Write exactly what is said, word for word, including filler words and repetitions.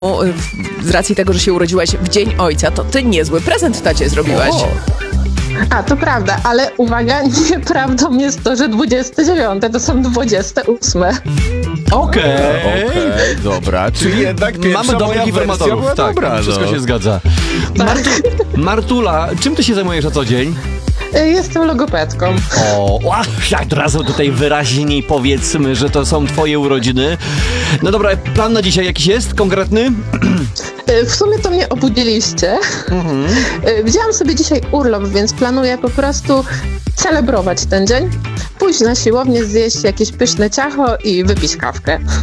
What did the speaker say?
z racji tego, że się urodziłaś w Dzień Ojca, to ty niezły prezent tacie zrobiłaś. O. A, to prawda, ale uwaga, nieprawdą jest to, że dwudzieste dziewiąte to są dwudzieste ósme. Okej, Okej, dobra. Czyli jednak pierwsza mamy dobrych moja informatorów. była Tak, dobra, wszystko no. się zgadza. Martu, Martula, czym ty się zajmujesz na co dzień? Y, Jestem logopedką. O, ła, od razu tutaj wyraźniej powiedzmy, że to są twoje urodziny. No dobra, plan na dzisiaj jakiś jest konkretny? Y, W sumie to mnie obudziliście. Y, Wzięłam sobie dzisiaj urlop, więc planuję po prostu celebrować ten dzień. Pójść na siłownię, zjeść jakieś pyszne ciacho i wypić kawkę.